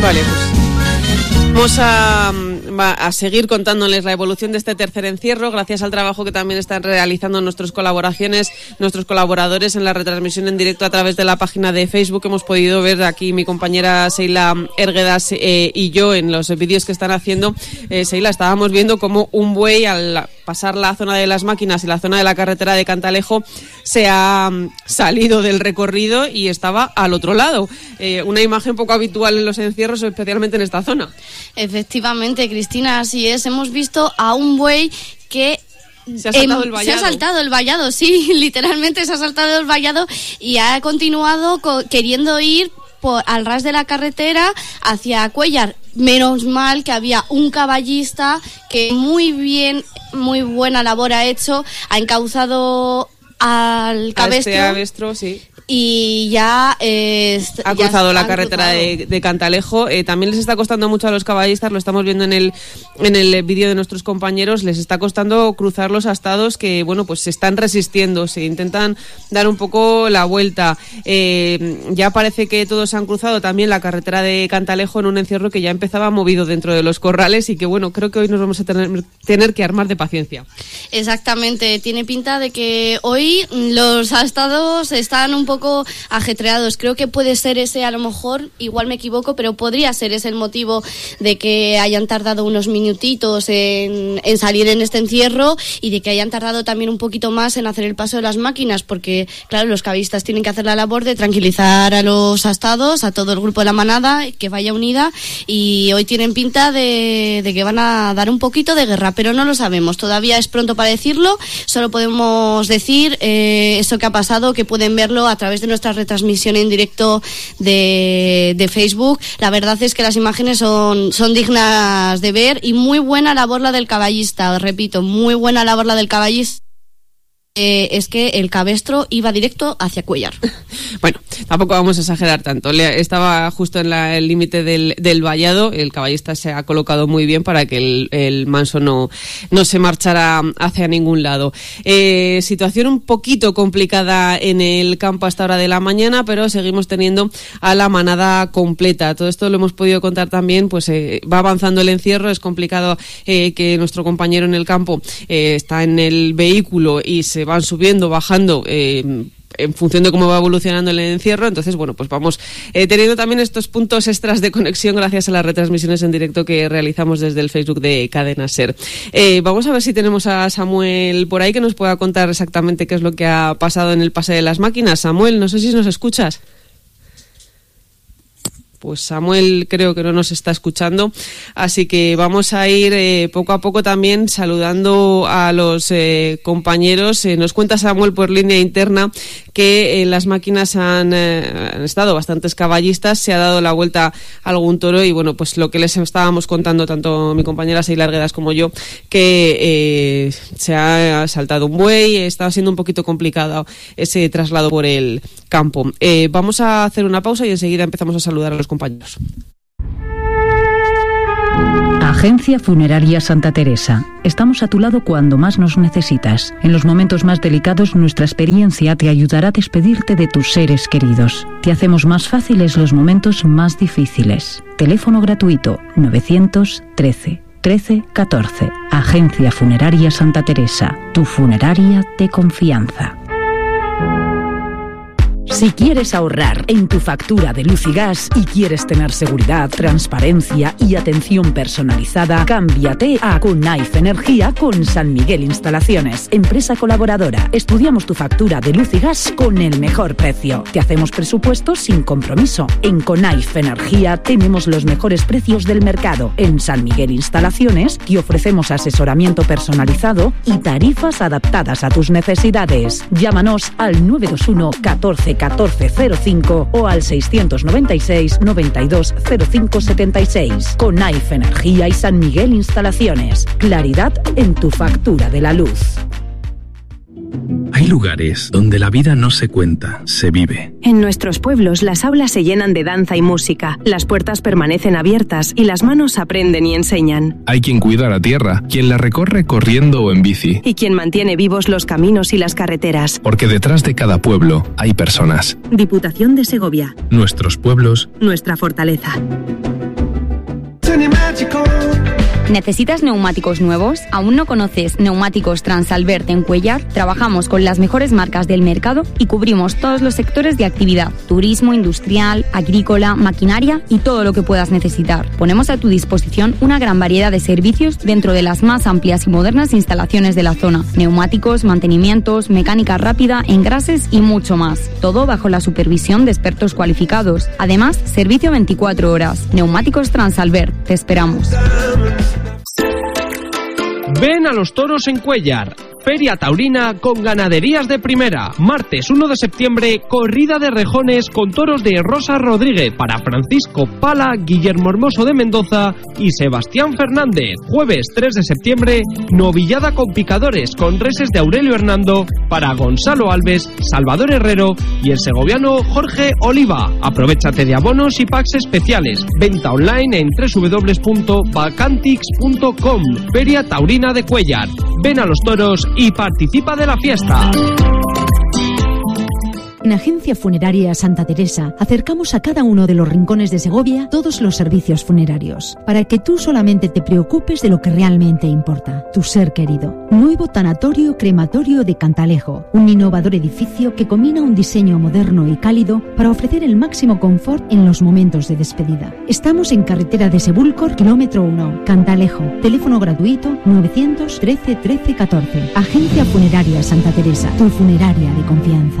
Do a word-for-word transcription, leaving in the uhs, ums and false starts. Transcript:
Vale, pues vamos a, a seguir contándoles la evolución de este tercer encierro, gracias al trabajo que también están realizando nuestras colaboraciones, nuestros colaboradores en la retransmisión en directo a través de la página de Facebook. Hemos podido ver aquí mi compañera Seila Érguedas eh, y yo en los vídeos que están haciendo. Eh, Seila, estábamos viendo cómo un buey al pasar la zona de las máquinas y la zona de la carretera de Cantalejo se ha um, salido del recorrido y estaba al otro lado. Eh, una imagen poco habitual en los encierros, especialmente en esta zona. Efectivamente, Cristina, así es. Hemos visto a un buey que Se ha saltado el vallado. Se ha saltado el vallado, sí, literalmente se ha saltado el vallado y ha continuado co- queriendo ir por, al ras de la carretera hacia Cuéllar. Menos mal que había un caballista que muy bien, muy buena labor ha hecho, ha encauzado al cabestro. A este cabestro, sí. Y ya eh, ha ya cruzado la han carretera cruzado. de, de Cantalejo. Eh, también les está costando mucho a los caballistas, lo estamos viendo en el en el vídeo de nuestros compañeros, les está costando cruzar los astados que, bueno, pues se están resistiendo, se intentan dar un poco la vuelta. Eh, ya parece que todos se han cruzado también la carretera de Cantalejo en un encierro que ya empezaba movido dentro de los corrales y que, bueno, creo que hoy nos vamos a tener, tener que armar de paciencia. Exactamente, tiene pinta de que hoy los astados están un poco ajetreados. Creo que puede ser ese, a lo mejor, igual me equivoco, pero podría ser ese el motivo de que hayan tardado unos minutitos en, en salir en este encierro y de que hayan tardado también un poquito más en hacer el paso de las máquinas, porque, claro, los cabistas tienen que hacer la labor de tranquilizar a los astados, a todo el grupo de la manada, que vaya unida, y hoy tienen pinta de, de que van a dar un poquito de guerra, pero no lo sabemos, todavía es pronto para decirlo, solo podemos decir eh, eso que ha pasado, que pueden verlo a través de nuestra retransmisión en directo de, de Facebook. La verdad es que las imágenes son, son dignas de ver y muy buena labor la del caballista, repito, muy buena labor la del caballista. Eh, es que el cabestro iba directo hacia Cuéllar. Bueno, tampoco vamos a exagerar tanto. Le, estaba justo en la, el límite del, del vallado. El caballista se ha colocado muy bien para que el, el manso no, no se marchara hacia ningún lado. Eh, situación un poquito complicada en el campo a esta hora de la mañana, pero seguimos teniendo a la manada completa. Todo esto lo hemos podido contar también, pues eh, va avanzando el encierro. Es complicado eh, que nuestro compañero en el campo eh, está en el vehículo y se van subiendo, bajando eh, en función de cómo va evolucionando el encierro. Entonces, bueno, pues vamos eh, teniendo también estos puntos extras de conexión gracias a las retransmisiones en directo que realizamos desde el Facebook de Cadena Ser. Eh, vamos a ver si tenemos a Samuel por ahí que nos pueda contar exactamente qué es lo que ha pasado en el pase de las máquinas. Samuel, no sé si nos escuchas. Pues Samuel creo que no nos está escuchando, así que vamos a ir eh, poco a poco también saludando a los eh, compañeros. Eh, nos cuenta Samuel por línea interna que eh, las máquinas han, eh, han estado bastantes caballistas, se ha dado la vuelta a algún toro y bueno, pues lo que les estábamos contando tanto mi compañera Seila Érguedas como yo, que eh, se ha saltado un buey, está siendo un poquito complicado ese traslado por el campo. Eh, vamos a hacer una pausa y enseguida empezamos a saludar a los compañeros. Agencia Funeraria Santa Teresa. Estamos a tu lado cuando más nos necesitas. En los momentos más delicados, nuestra experiencia te ayudará a despedirte de tus seres queridos. Te hacemos más fáciles los momentos más difíciles. Teléfono gratuito novecientos trece trece catorce. Agencia Funeraria Santa Teresa. Tu funeraria de confianza. Si quieres ahorrar en tu factura de luz y gas y quieres tener seguridad, transparencia y atención personalizada, cámbiate a Conaife Energía con San Miguel Instalaciones, empresa colaboradora. Estudiamos tu factura de luz y gas con el mejor precio. Te hacemos presupuestos sin compromiso. En Conaife Energía tenemos los mejores precios del mercado. En San Miguel Instalaciones te ofrecemos asesoramiento personalizado y tarifas adaptadas a tus necesidades. Llámanos al nueve dos uno catorce catorce cero cinco o al seiscientos noventa y seis noventa y dos cero cinco setenta y seis. Conaife Energía y San Miguel Instalaciones. Claridad en tu factura de la luz. Hay lugares donde la vida no se cuenta, se vive. En nuestros pueblos las aulas se llenan de danza y música, las puertas permanecen abiertas y las manos aprenden y enseñan. Hay quien cuida la tierra, quien la recorre corriendo o en bici. Y quien mantiene vivos los caminos y las carreteras. Porque detrás de cada pueblo hay personas. Diputación de Segovia. Nuestros pueblos. Nuestra fortaleza. ¿Necesitas neumáticos nuevos? ¿Aún no conoces Neumáticos Transalbert en Cuéllar? Trabajamos con las mejores marcas del mercado y cubrimos todos los sectores de actividad: turismo, industrial, agrícola, maquinaria y todo lo que puedas necesitar. Ponemos a tu disposición una gran variedad de servicios dentro de las más amplias y modernas instalaciones de la zona: neumáticos, mantenimientos, mecánica rápida, engrases y mucho más. Todo bajo la supervisión de expertos cualificados. Además, servicio veinticuatro horas. Neumáticos Transalbert. Te esperamos. Ven a los toros en Cuéllar. Feria taurina con ganaderías de primera. Martes uno de septiembre, corrida de rejones con toros de Rosa Rodríguez para Francisco Pala, Guillermo Hermoso de Mendoza y Sebastián Fernández. Jueves tres de septiembre, novillada con picadores con reses de Aurelio Hernando para Gonzalo Alves, Salvador Herrero y el segoviano Jorge Oliva. Aprovechate de abonos y packs especiales. Venta online en doble u doble u doble u punto vacantix punto com. Feria taurina de Cuéllar. Ven a los toros y participa de la fiesta. En Agencia Funeraria Santa Teresa acercamos a cada uno de los rincones de Segovia todos los servicios funerarios, para que tú solamente te preocupes de lo que realmente importa, tu ser querido. Nuevo tanatorio crematorio de Cantalejo, un innovador edificio que combina un diseño moderno y cálido para ofrecer el máximo confort en los momentos de despedida. Estamos en carretera de Sebúlcor, kilómetro uno, Cantalejo. Teléfono gratuito novecientos trece trece catorce. Agencia Funeraria Santa Teresa, tu funeraria de confianza.